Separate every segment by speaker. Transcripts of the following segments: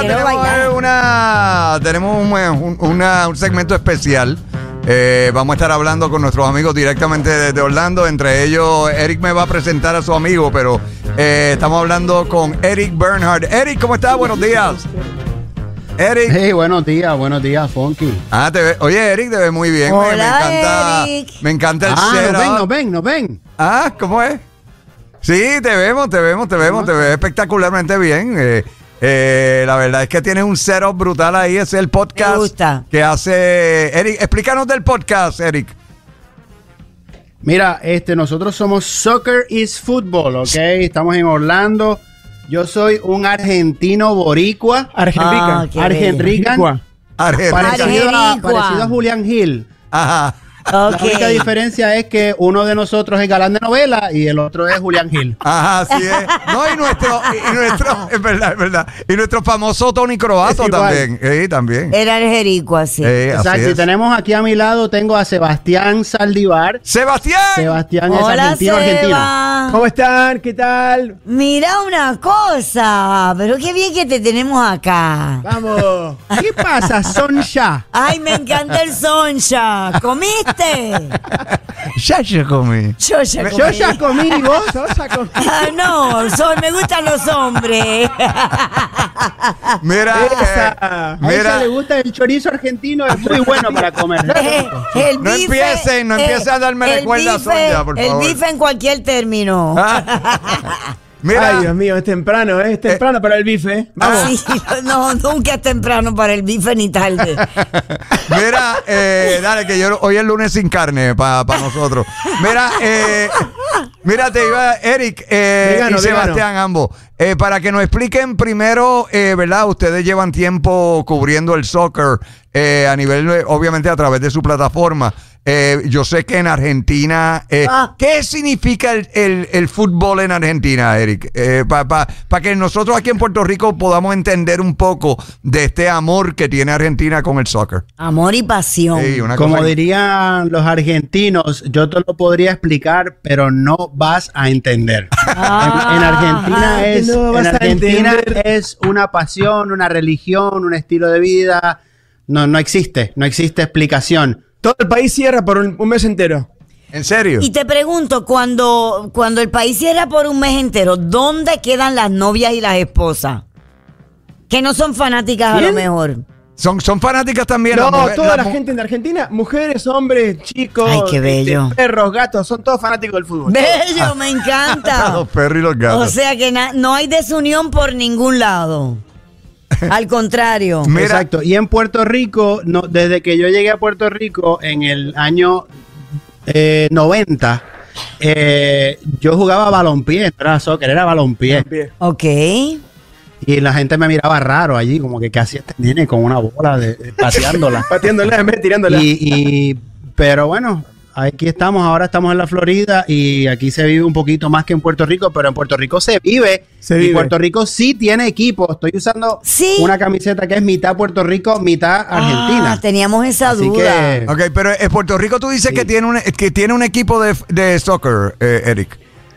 Speaker 1: tenemos un segmento especial. Vamos a estar hablando con nuestros amigos directamente desde Orlando. Entre ellos, Eric me va a presentar a su amigo, pero estamos hablando con Eric Bernhard. Eric, ¿cómo estás? Buenos días. Eric.
Speaker 2: Hey, buenos días, Funky.
Speaker 1: Oye, Eric, te ves muy bien.
Speaker 3: Hola, Eric.
Speaker 1: Me encanta el setup.
Speaker 2: Nos ven.
Speaker 1: ¿Cómo es? Sí, te vemos, te ves espectacularmente bien. La verdad es que tienes un setup brutal ahí. Es el podcast
Speaker 3: Me gusta.
Speaker 1: que hace Eric. Explícanos del podcast, Eric.
Speaker 2: Mira, nosotros somos Soccer is Football, ¿ok? Estamos en Orlando. Yo soy un argentino boricua.
Speaker 4: Argenrican.
Speaker 2: Parecido a Julián Gil.
Speaker 1: Ajá.
Speaker 2: La única diferencia es que uno de nosotros es galán de novela y el otro es Julián Gil.
Speaker 1: Ajá, sí es. No, y nuestro, es verdad. Y nuestro famoso Tony Croato también. También.
Speaker 3: Era el Jericua, sí.
Speaker 2: Exacto. Y tenemos aquí a mi lado, tengo a Sebastián Saldívar.
Speaker 1: ¡Sebastián!
Speaker 2: Sebastián es
Speaker 3: Hola,
Speaker 2: argentino.
Speaker 4: ¿Cómo están? ¿Qué tal?
Speaker 3: Mira una cosa, pero qué bien que te tenemos acá.
Speaker 4: Vamos. ¿Qué pasa, Sonja?
Speaker 3: Ay, me encanta el sonja. ¿Comiste?
Speaker 1: Ya comí.
Speaker 3: Yo ya comí.
Speaker 4: Yo ya comí, vos ya comí.
Speaker 3: No, me gustan los hombres.
Speaker 1: Mira,
Speaker 2: A ella le gusta el chorizo argentino, es muy bueno para comer.
Speaker 1: No empiecen a darme recuerda, Sonia, por favor.
Speaker 3: El bife en cualquier término.
Speaker 1: Mira.
Speaker 4: Ay, Dios mío, es temprano para el bife.
Speaker 3: Vamos. Sí, no, nunca es temprano para el bife ni tarde.
Speaker 1: Mira, dale, que hoy es lunes sin carne para nosotros. Mira, te iba, Eric y Sebastián, ambos. Para que nos expliquen primero, ¿verdad? Ustedes llevan tiempo cubriendo el soccer a nivel, obviamente, a través de su plataforma. Yo sé que en Argentina, ¿qué significa el fútbol en Argentina, Eric? Para que nosotros aquí en Puerto Rico podamos entender un poco de este amor que tiene Argentina con el soccer.
Speaker 3: Amor y pasión.
Speaker 1: Sí,
Speaker 2: Como dirían los argentinos, yo te lo podría explicar, pero no vas a entender. En Argentina es una pasión, una religión, un estilo de vida. No existe explicación.
Speaker 4: Todo el país cierra por un mes entero.
Speaker 1: ¿En serio?
Speaker 3: Y te pregunto, cuando el país cierra por un mes entero, ¿dónde quedan las novias y las esposas? Que no son fanáticas a lo mejor.
Speaker 1: Son fanáticas también.
Speaker 4: No, toda la gente en Argentina, mujeres, hombres, chicos,
Speaker 3: ay, qué bello.
Speaker 4: Perros, gatos, son todos fanáticos del fútbol.
Speaker 3: Bello, me encanta.
Speaker 1: Los perros y los gatos.
Speaker 3: O sea que no hay desunión por ningún lado. Al contrario.
Speaker 1: Mira.
Speaker 2: Exacto. Y en Puerto Rico, desde que yo llegué a Puerto Rico en el año 90, yo jugaba balompié, no era soccer, era balompié.
Speaker 3: Ok.
Speaker 2: Y la gente me miraba raro allí, como que hacía este nene con una bola pateándola.
Speaker 4: Pateándola en vez de tirándola.
Speaker 2: Pero bueno, aquí estamos, ahora estamos en la Florida y aquí se vive un poquito más que en Puerto Rico, pero en Puerto Rico se vive. Y Puerto Rico sí tiene equipo. Estoy usando una camiseta que es mitad Puerto Rico, mitad Argentina.
Speaker 3: Teníamos esa duda.
Speaker 1: Ok, pero en Puerto Rico tú dices que tiene un equipo de soccer, Eric.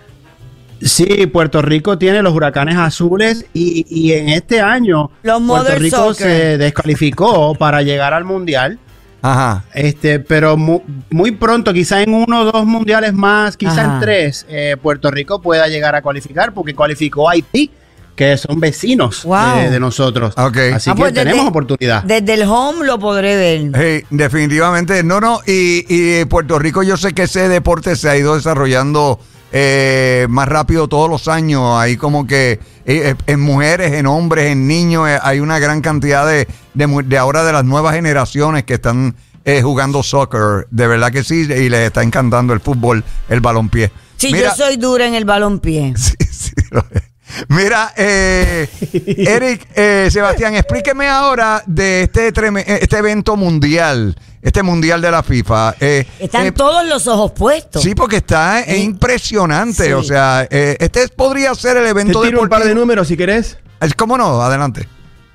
Speaker 2: Sí, Puerto Rico tiene los Huracanes Azules y en este año Puerto Rico se descalificó para llegar al Mundial.
Speaker 1: Ajá.
Speaker 2: Pero muy pronto, quizá en 1 o 2 mundiales más, quizá en 3, Puerto Rico pueda llegar a cualificar porque cualificó Haití, que son vecinos de nosotros.
Speaker 1: Okay.
Speaker 2: Así que
Speaker 3: pues
Speaker 2: tenemos oportunidad.
Speaker 3: Desde el home lo podré ver.
Speaker 1: Hey, definitivamente. Y Puerto Rico, yo sé que ese deporte se ha ido desarrollando más rápido todos los años. Hay como que en mujeres, en hombres, en niños, hay una gran cantidad de ahora de las nuevas generaciones que están jugando soccer. De verdad que sí, y les está encantando el fútbol, el balompié.
Speaker 3: Sí, mira, yo soy dura en el balompié.
Speaker 1: Sí, lo es. Mira, Eric, Sebastián, explíqueme ahora de este evento mundial, este mundial de la FIFA.
Speaker 3: Están todos los ojos puestos.
Speaker 1: Sí, porque está impresionante. Sí. O sea, podría ser el evento
Speaker 4: deportivo. Te tiro un par de números si querés.
Speaker 1: ¿Cómo no? Adelante.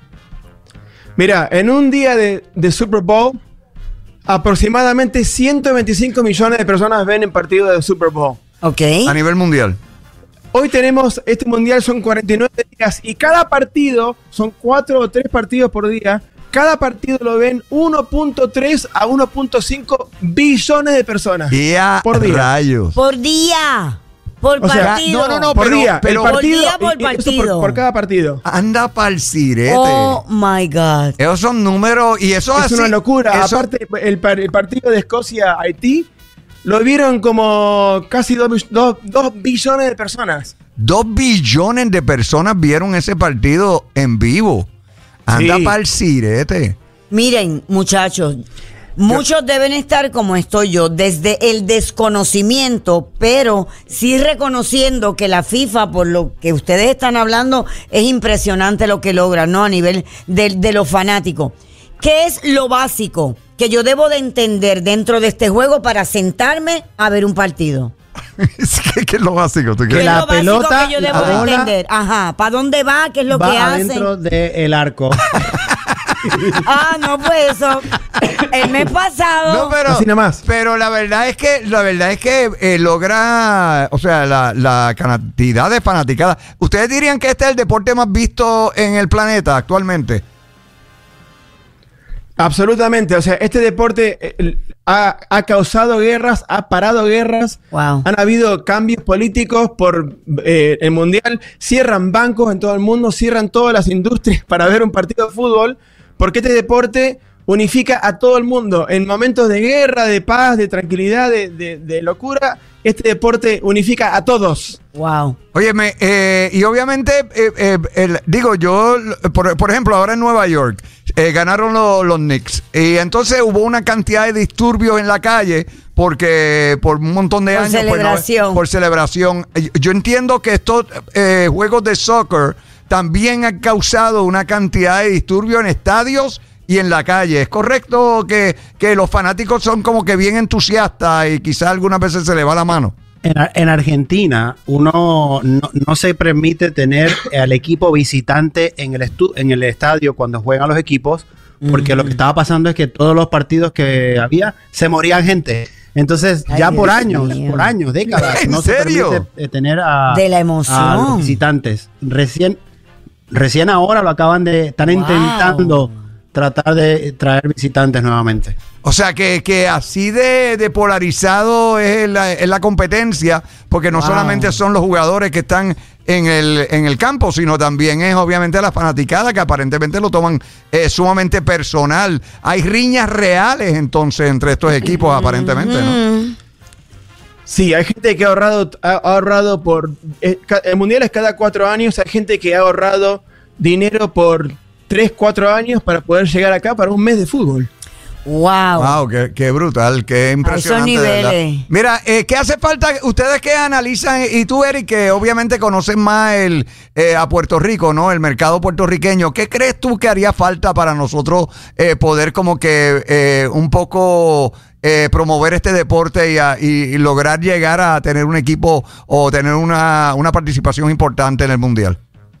Speaker 4: Mira, en un día de Super Bowl, aproximadamente 125 millones de personas ven el partido de Super Bowl.
Speaker 3: Ok.
Speaker 1: A nivel mundial.
Speaker 4: Hoy tenemos, este mundial son 49 días y cada partido, son 4 o 3 partidos por día, cada partido lo ven 1.3 a 1.5 billones de personas por día.
Speaker 1: Rayos.
Speaker 3: Por día. Por partido.
Speaker 1: No,
Speaker 4: por día.
Speaker 1: Pero
Speaker 3: por día, por partido.
Speaker 4: Por cada partido.
Speaker 1: Anda pa'l sirete.
Speaker 3: Oh my God.
Speaker 1: Esos son números y eso
Speaker 4: Es
Speaker 1: así,
Speaker 4: una locura.
Speaker 1: eso-
Speaker 4: Aparte, el partido de Escocia-Haití lo vieron como casi 2 billones de personas.
Speaker 1: 2 billones de personas vieron ese partido en vivo. Anda
Speaker 4: Sí.
Speaker 1: pa'l sirete.
Speaker 3: Miren, muchachos, muchos deben estar como estoy yo, desde el desconocimiento, pero sí reconociendo que la FIFA, por lo que ustedes están hablando, es impresionante lo que logra, ¿no? A nivel de los fanáticos. ¿Qué es lo básico que yo debo de entender dentro de este juego para sentarme a ver un partido?
Speaker 1: ¿Qué es lo básico? ¿Tú
Speaker 3: ¿Qué
Speaker 1: quieres?
Speaker 3: es
Speaker 2: La
Speaker 3: lo básico
Speaker 2: pelota,
Speaker 3: que yo
Speaker 2: la
Speaker 3: debo de
Speaker 2: bola,
Speaker 3: entender? Ajá, ¿para dónde va? ¿Qué es lo que
Speaker 2: Va
Speaker 3: hace?
Speaker 2: adentro del arco.
Speaker 3: Ah, no, pues eso. El mes pasado.
Speaker 1: No, pero,
Speaker 4: Así nomás.
Speaker 1: pero la verdad es que logra, o sea, la cantidad de fanaticadas. ¿Ustedes dirían que este es el deporte más visto en el planeta actualmente?
Speaker 4: Absolutamente. O sea, este deporte ha causado guerras, ha parado guerras.
Speaker 3: Wow.
Speaker 4: Han habido cambios políticos por el mundial. Cierran bancos en todo el mundo, cierran todas las industrias para ver un partido de fútbol. Porque este deporte unifica a todo el mundo. En momentos de guerra, de paz, de tranquilidad, de locura, este deporte unifica a todos.
Speaker 3: Wow.
Speaker 1: Óyeme, y obviamente, digo yo, por ejemplo, ahora en Nueva York, ganaron los Knicks. Y entonces hubo una cantidad de disturbios en la calle porque por un montón de
Speaker 3: Por
Speaker 1: años.
Speaker 3: celebración.
Speaker 1: Por celebración. Yo entiendo que estos juegos de soccer también han causado una cantidad de disturbios en estadios y en la calle. ¿Es correcto que los fanáticos son como que bien entusiastas y quizás algunas veces se le va la mano?
Speaker 2: En Argentina, uno no se permite tener al equipo visitante en el estadio cuando juegan los equipos, porque lo que estaba pasando es que todos los partidos que había se morían gente. Entonces,
Speaker 3: Ay,
Speaker 2: ya por
Speaker 3: Dios
Speaker 2: años,
Speaker 3: mío.
Speaker 2: décadas,
Speaker 1: ¿En
Speaker 2: no
Speaker 1: serio?
Speaker 2: se permite tener a
Speaker 3: De la emoción.
Speaker 2: a los visitantes. Recién ahora lo acaban de estar
Speaker 3: Wow.
Speaker 2: intentando tratar de traer visitantes nuevamente.
Speaker 1: O sea, que así de polarizado es la competencia, porque no
Speaker 3: Wow.
Speaker 1: solamente son los jugadores que están en el campo, sino también es obviamente la fanaticada que aparentemente lo toman sumamente personal. Hay riñas reales entonces entre estos equipos aparentemente, ¿no?
Speaker 4: Sí, hay gente que ha ahorrado por... el mundial es cada 4 años, hay gente que ha ahorrado dinero por 3, 4 años para poder llegar acá para un mes de fútbol.
Speaker 3: Wow.
Speaker 1: Wow, qué brutal, qué impresionante.
Speaker 3: esos
Speaker 1: de verdad.
Speaker 3: niveles.
Speaker 1: Mira, ¿qué hace falta? Ustedes que analizan, y tú, Eric, que obviamente conocen más a Puerto Rico, ¿no? El mercado puertorriqueño. ¿Qué crees tú que haría falta para nosotros poder como que un poco promover este deporte y lograr llegar a tener un equipo o tener una participación importante en el Mundial?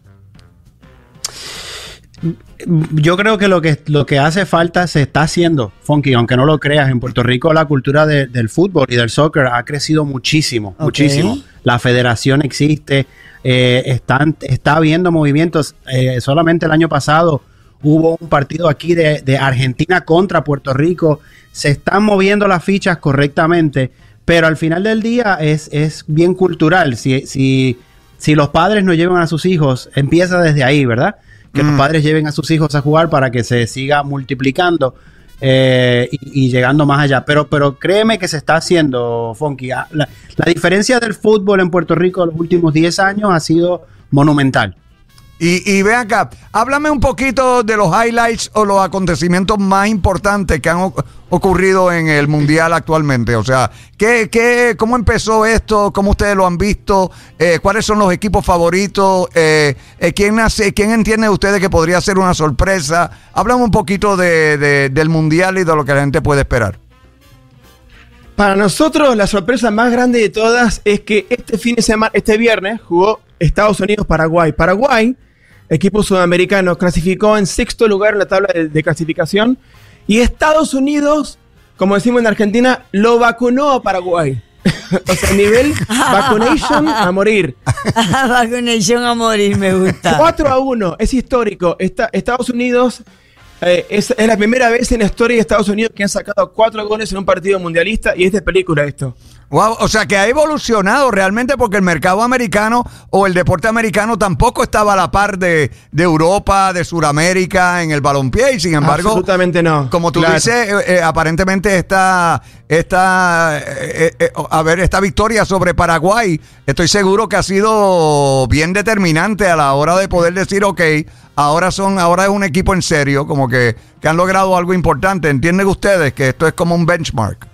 Speaker 2: Yo creo que lo que hace falta se está haciendo, Funky, aunque no lo creas. En Puerto Rico la cultura del fútbol y del soccer ha crecido muchísimo,
Speaker 3: Ok.
Speaker 2: muchísimo. La federación existe, está habiendo movimientos. Solamente el año pasado hubo un partido aquí de Argentina contra Puerto Rico. Se están moviendo las fichas correctamente, pero al final del día es bien cultural. Si los padres no llevan a sus hijos, empieza desde ahí, ¿verdad? Que los padres lleven a sus hijos a jugar para que se siga multiplicando y llegando más allá. Pero créeme que se está haciendo, Funky. La diferencia del fútbol en Puerto Rico en los últimos 10 años ha sido monumental.
Speaker 1: Y ven acá, háblame un poquito de los highlights o los acontecimientos más importantes que han ocurrido en el Mundial actualmente. O sea, ¿cómo empezó esto? ¿Cómo ustedes lo han visto? ¿Cuáles son los equipos favoritos? ¿Quién entiende ustedes que podría ser una sorpresa? Háblame un poquito del Mundial y de lo que la gente puede esperar.
Speaker 4: Para nosotros la sorpresa más grande de todas es que este viernes jugó Estados Unidos-Paraguay. Paraguay, equipo sudamericano, clasificó en 6º lugar en la tabla de clasificación. Y Estados Unidos, como decimos en Argentina, lo vacunó a Paraguay. O sea, nivel vacunation a morir.
Speaker 3: Vacunation a morir, me gusta.
Speaker 4: 4-1, es histórico. Estados Unidos es la primera vez en la historia de Estados Unidos que han sacado 4 goles en un partido mundialista y es de película esto.
Speaker 1: Wow, o sea que ha evolucionado realmente porque el mercado americano o el deporte americano tampoco estaba a la par de Europa, de Sudamérica en el balompié y sin embargo,
Speaker 4: absolutamente no.
Speaker 1: Como tú dices, aparentemente esta victoria sobre Paraguay, estoy seguro que ha sido bien determinante a la hora de poder decir, ok, ahora es un equipo en serio, como que han logrado algo importante. ¿Entienden ustedes que esto es como un benchmark?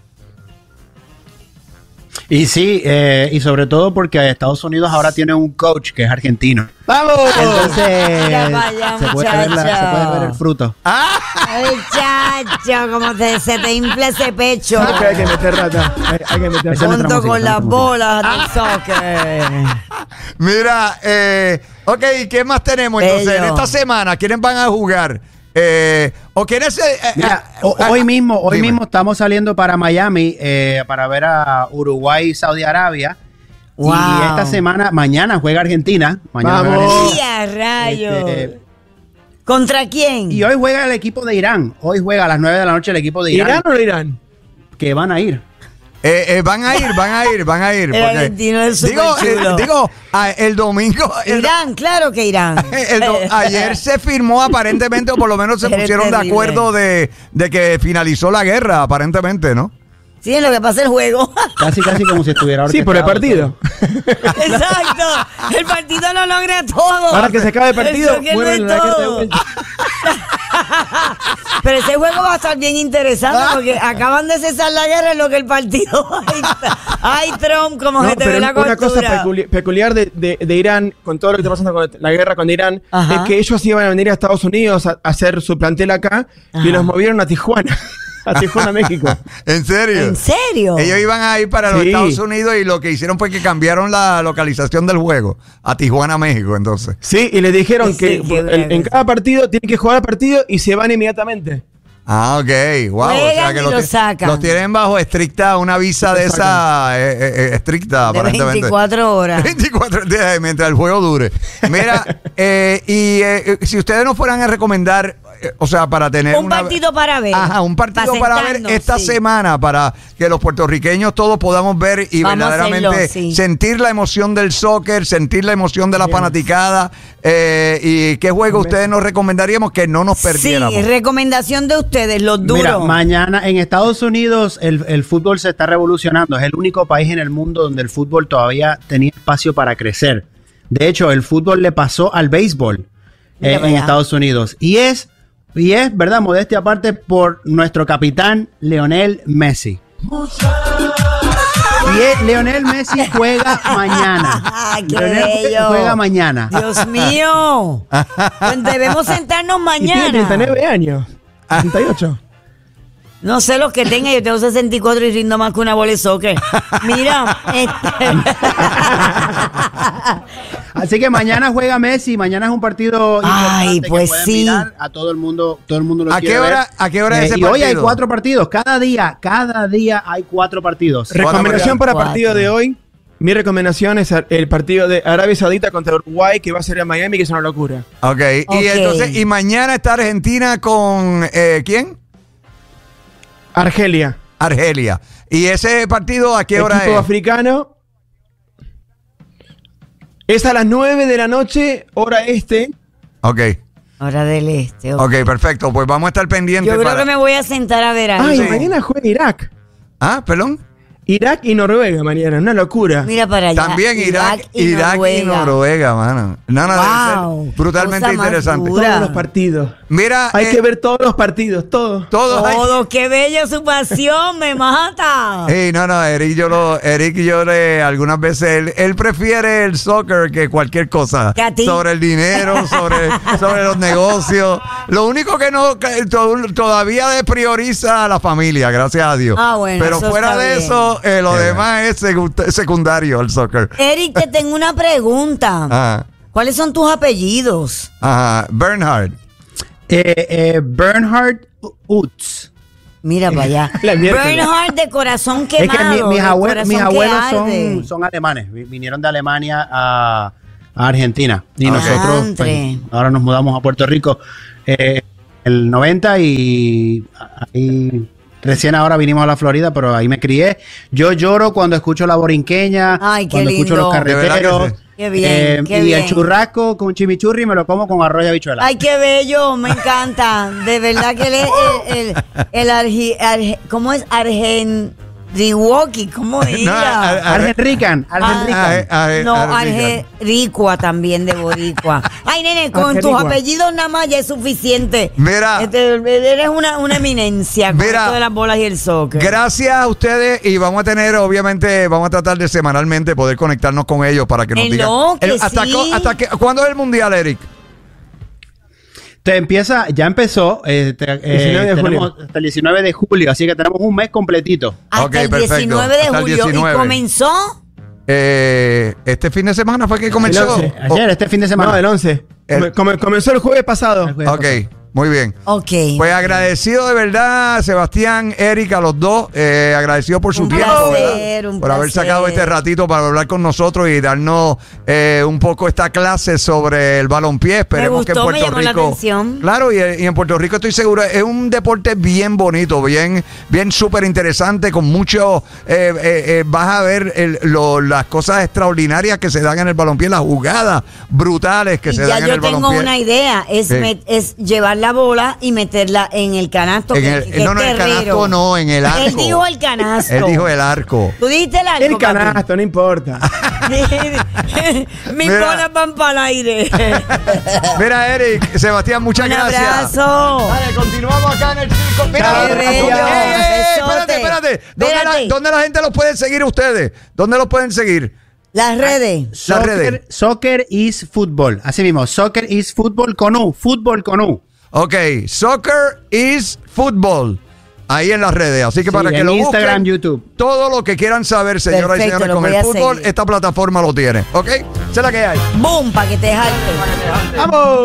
Speaker 2: Y sí, y sobre todo porque Estados Unidos ahora tiene un coach que es argentino.
Speaker 4: ¡Vamos!
Speaker 2: Entonces
Speaker 3: Vaya,
Speaker 2: se puede ver el fruto.
Speaker 3: Ay, chacho, como se te infla ese pecho.
Speaker 4: Hay que meter rata. Hay que meter rata.
Speaker 3: Junto con las bolas del soccer.
Speaker 1: Mira, ok, ¿qué más tenemos entonces?
Speaker 3: Bello.
Speaker 1: En esta semana, ¿quiénes van a jugar? ¿O quiénes?
Speaker 2: Mira, hoy mismo estamos saliendo para Miami para ver a Uruguay y Saudi Arabia.
Speaker 3: Wow.
Speaker 2: Y esta semana, mañana juega Argentina.
Speaker 4: Vamos.
Speaker 3: ¡Y a rayos! ¿Contra quién?
Speaker 2: Y hoy juega el equipo de Irán. Hoy juega a las 9 de la noche el equipo de Irán.
Speaker 4: ¿Irán o no Irán?
Speaker 2: Que van a ir.
Speaker 1: Van a ir.
Speaker 3: El argentino es súper chulo.
Speaker 1: El domingo.
Speaker 3: Irán, claro que Irán.
Speaker 1: Ayer se firmó aparentemente, o por lo menos se
Speaker 3: Eres
Speaker 1: pusieron de
Speaker 3: terrible.
Speaker 1: acuerdo de que finalizó la guerra, aparentemente, ¿no?
Speaker 3: Sí, en lo que pasa el juego.
Speaker 2: Casi como si estuviera
Speaker 4: Sí, por el partido.
Speaker 3: Exacto. El partido lo logra todo.
Speaker 4: Ahora que se acabe el partido,
Speaker 3: Eso que no
Speaker 4: mueven
Speaker 3: es
Speaker 4: la raqueta de
Speaker 3: todo.
Speaker 4: vuelta.
Speaker 3: Pero ese juego va a estar bien interesante porque acaban de cesar la guerra en lo que el partido. Ay, Trump, como
Speaker 4: No,
Speaker 3: que te ve
Speaker 4: pero
Speaker 3: la
Speaker 4: una cosa
Speaker 3: costura.
Speaker 4: peculiar de Irán, con todo lo que está pasando con la guerra con Irán,
Speaker 3: Ajá.
Speaker 4: es que ellos iban a venir a Estados Unidos a hacer su plantel acá y los movieron a Tijuana. A Tijuana, México.
Speaker 1: ¿En serio?
Speaker 3: ¿En serio?
Speaker 1: Ellos iban a ir para los
Speaker 4: Sí.
Speaker 1: Estados Unidos y lo que hicieron fue que cambiaron la localización del juego a Tijuana, México, entonces.
Speaker 4: Sí, y les dijeron
Speaker 3: Sí,
Speaker 4: que
Speaker 3: qué
Speaker 4: en
Speaker 3: bueno.
Speaker 4: cada partido tienen que jugar partido y se van inmediatamente.
Speaker 1: Ah, ok. Wow.
Speaker 3: Juegan y lo sacan.
Speaker 1: los tienen bajo una visa de esa estricta,
Speaker 3: De
Speaker 1: aparentemente.
Speaker 3: 24 horas.
Speaker 1: 24 días mientras el juego dure. Mira, si ustedes nos fueran a recomendar, o sea, para tener
Speaker 3: Un partido para ver.
Speaker 1: Ajá, un partido para ver
Speaker 3: sentarnos,
Speaker 1: esta
Speaker 3: sí.
Speaker 1: semana, para que los puertorriqueños todos podamos ver y
Speaker 3: Vamos a
Speaker 1: verdaderamente
Speaker 3: hacerlo, sí.
Speaker 1: sentir la emoción del soccer, sentir la emoción de la fanaticada. ¿Y qué juego ustedes nos recomendaríamos que no nos perdiéramos?
Speaker 3: Sí, recomendación de ustedes, los duros.
Speaker 2: Mira, mañana en Estados Unidos el fútbol se está revolucionando. Es el único país en el mundo donde el fútbol todavía tenía espacio para crecer. De hecho, el fútbol le pasó al béisbol
Speaker 3: Mira para
Speaker 2: en
Speaker 3: allá.
Speaker 2: Estados Unidos. Y es, verdad, modestia aparte, por nuestro capitán Lionel Messi. Lionel Messi juega mañana.
Speaker 3: ¡Qué
Speaker 2: Lionel
Speaker 3: bello!
Speaker 2: juega mañana.
Speaker 3: Dios mío. Pues debemos sentarnos
Speaker 4: Y tiene
Speaker 3: mañana.
Speaker 4: 39 años. 38.
Speaker 3: No sé los que tenga, yo tengo 64 y rindo más que una bola de soccer. Mira,
Speaker 2: Así que mañana juega Messi, mañana es un partido
Speaker 3: Ay,
Speaker 2: importante
Speaker 3: pues
Speaker 2: que pueden
Speaker 3: sí.
Speaker 2: mirar. A todo el mundo lo
Speaker 1: ¿A
Speaker 2: quiere
Speaker 1: qué hora-
Speaker 2: ver.
Speaker 1: a qué hora es ese
Speaker 2: Y hoy hay
Speaker 1: partido?
Speaker 2: 4 partidos, cada día hay 4 partidos.
Speaker 4: Recomendación para el
Speaker 3: Cuatro.
Speaker 4: partido de hoy. Mi recomendación es el partido de Arabia Saudita contra Uruguay, que va a ser en Miami, que es una locura.
Speaker 1: Ok.
Speaker 3: Ok.
Speaker 1: Y entonces, y mañana está Argentina con ¿quién?
Speaker 4: Argelia.
Speaker 1: Argelia. ¿Y ese partido a qué hora
Speaker 4: Equipo
Speaker 1: es?
Speaker 4: africano. Es a las 9 de la noche, hora este.
Speaker 1: Ok.
Speaker 3: hora del este.
Speaker 1: Ok, perfecto. Pues vamos a estar pendientes.
Speaker 3: Yo creo
Speaker 1: para...
Speaker 3: que me voy a sentar a ver ahí.
Speaker 4: Ay,
Speaker 1: Sí.
Speaker 4: mañana juega Irak.
Speaker 1: Ah, perdón.
Speaker 4: Irak y Noruega mañana, una locura.
Speaker 3: Mira para allá.
Speaker 1: También Irak y Noruega, mano. No, debe
Speaker 3: Wow,
Speaker 1: ser brutalmente
Speaker 3: cosa más
Speaker 1: interesante.
Speaker 3: dura.
Speaker 4: Todos los partidos.
Speaker 1: Mira,
Speaker 4: Hay que ver todos los partidos, todos.
Speaker 1: todos.
Speaker 3: Todo, qué bella su pasión, me mata.
Speaker 1: No, Eric y yo algunas veces él prefiere el soccer que cualquier cosa.
Speaker 3: ¿Que a ti?
Speaker 1: Sobre el dinero, sobre los negocios. Lo único que todavía prioriza a la familia, gracias a Dios.
Speaker 3: Ah, bueno,
Speaker 1: pero
Speaker 3: eso
Speaker 1: fuera
Speaker 3: está
Speaker 1: de
Speaker 3: bien.
Speaker 1: eso, lo demás es secundario el soccer.
Speaker 3: Eric, te tengo una pregunta.
Speaker 1: Ajá.
Speaker 3: ¿Cuáles son tus apellidos?
Speaker 1: Ajá. Bernhard.
Speaker 2: Bernhard Utz.
Speaker 3: Mira para allá. Bernhard de corazón quemado.
Speaker 2: Es que mis abuelos son alemanes. Vinieron de Alemania a Argentina. Y nosotros pues, ahora nos mudamos a Puerto Rico el 90 y ahí... Recién ahora vinimos a la Florida, pero ahí me crié. Yo lloro cuando escucho la borinqueña, cuando escucho los carreteros.
Speaker 3: Qué bien, qué
Speaker 2: y
Speaker 3: bien.
Speaker 2: El churrasco con chimichurri me lo como con arroz y habichuela.
Speaker 3: Ay, qué bello, me encanta. De verdad que él es ¿cómo es? Argenriwoki, ¿cómo diría?
Speaker 2: Argenrican.
Speaker 3: No, Argericua también de boricua. Ay, nene, con tus apellidos nada más ya es suficiente.
Speaker 1: Mira.
Speaker 3: Eres una eminencia con esto de las bolas y el soccer.
Speaker 1: Gracias a ustedes y vamos a tener, obviamente, vamos a tratar de semanalmente poder conectarnos con ellos para que nos digan. ¿Cuándo es el Mundial, Eric?
Speaker 2: Ya empezó 19 de julio. Hasta el 19 de julio, así que tenemos un mes completito.
Speaker 3: Hasta el 19 de julio. ¿Y comenzó?
Speaker 1: Este fin de semana fue que comenzó.
Speaker 2: Ayer, este fin de semana.
Speaker 4: No, el 11. Comenzó el jueves pasado.
Speaker 1: Muy bien. Pues agradecido de verdad, Sebastián, Eric, a los dos. Agradecido por su tiempo. Por haber sacado este ratito para hablar con nosotros y darnos un poco esta clase sobre el balompié. Esperemos que en Puerto Rico. Claro, y en Puerto Rico estoy seguro, es un deporte bien bonito, bien súper interesante, con mucho. Vas a ver las cosas extraordinarias que se dan en el balompié, las jugadas brutales que se dan en el balompié.
Speaker 3: Ya yo tengo una idea, es llevar la bola y meterla en el canasto.
Speaker 1: En el canasto no, en el arco.
Speaker 3: Él dijo el canasto.
Speaker 1: Él dijo el arco.
Speaker 3: Tú dijiste el arco.
Speaker 4: El canasto, no importa.
Speaker 3: Mi bola van para el aire.
Speaker 1: Mira, Eric, Sebastián, muchas gracias.
Speaker 3: Un abrazo.
Speaker 1: Vale, continuamos acá en el circo. Mira, espérate. ¿Dónde la gente los puede seguir ustedes? ¿Dónde los pueden seguir?
Speaker 3: Las redes.
Speaker 2: Soccer is Football. Así mismo, Soccer is Football con U. Fútbol con U.
Speaker 1: Ok, Soccer is Football. Ahí en las redes. Así que para que lo busquen.
Speaker 2: Instagram, YouTube.
Speaker 1: Todo lo que quieran saber, señoras y señores, con el fútbol, esta plataforma lo tiene. ¿Ok? Esa es la que hay.
Speaker 3: ¡Boom! Para que te jale.
Speaker 4: ¡Vamos!